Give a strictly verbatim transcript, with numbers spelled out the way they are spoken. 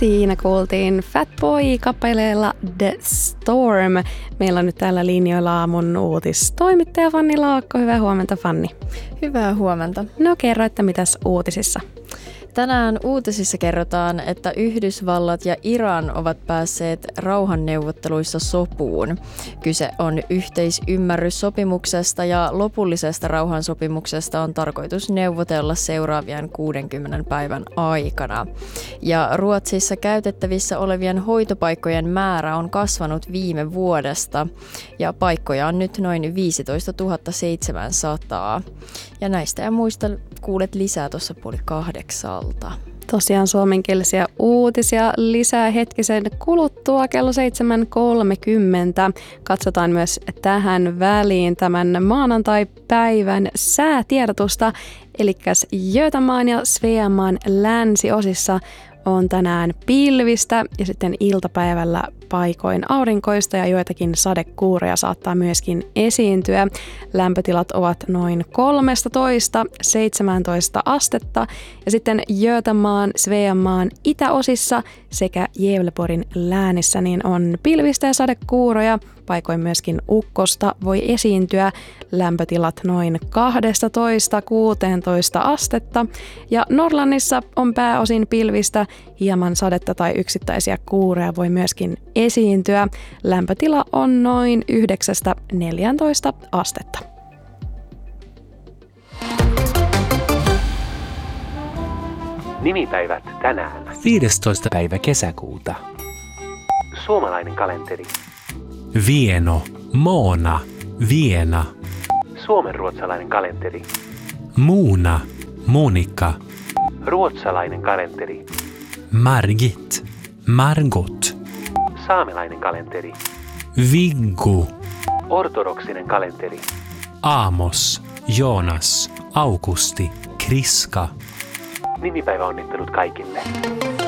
siinä kuultiin Fatboy-kappaleella The Storm. Meillä on nyt täällä linjoilla aamun uutistoimittaja Fanni Laakko. Hyvää huomenta, Fanni. Hyvää huomenta. No kerro, että mitäs uutisissa? Tänään uutisissa kerrotaan, että Yhdysvallat ja Iran ovat päässeet rauhanneuvotteluissa sopuun. Kyse on yhteisymmärryssopimuksesta ja lopullisesta rauhansopimuksesta on tarkoitus neuvotella seuraavien kuudenkymmenen päivän aikana. Ja Ruotsissa käytettävissä olevien hoitopaikkojen määrä on kasvanut viime vuodesta ja paikkoja on nyt noin viisitoistatuhatta seitsemänsataa. Ja näistä ja muista kuulet lisää tuossa puoli kahdeksalta. Tosiaan suomenkielisiä uutisia lisää hetkisen kuluttua kello seitsemän kolmekymmentä. Katsotaan myös tähän väliin tämän maanantai-päivän säätiedotusta. Eli Götamaan ja Sveamaan länsiosissa on tänään pilvistä ja sitten iltapäivällä paikoin aurinkoista ja joitakin sadekuuroja saattaa myöskin esiintyä. Lämpötilat ovat noin kolmetoista seitsemäntoista astetta ja sitten Götamaan, Sveamaan itäosissa sekä Gävleborgin läänissä niin on pilvistä ja sadekuuroja. Paikoin myöskin ukkosta voi esiintyä. Lämpötilat noin kaksitoista kuusitoista astetta. Ja Norrlannissa on pääosin pilvistä, hieman sadetta tai yksittäisiä kuureja voi myöskin esiintyä. Lämpötila on noin yhdeksästä neljääntoista astetta. Nimipäivät tänään. viidestoista päivä kesäkuuta. Suomalainen kalenteri. Vieno, Moona, Viena. Suomenruotsalainen kalenteri. Muuna, Monika. Ruotsalainen kalenteri. Margit, Margot. Saamelainen kalenteri. Viggo. Ortodoksinen kalenteri. Aamos, Joonas, Augusti, Kriska. Nimipäiväonnittelut kaikille.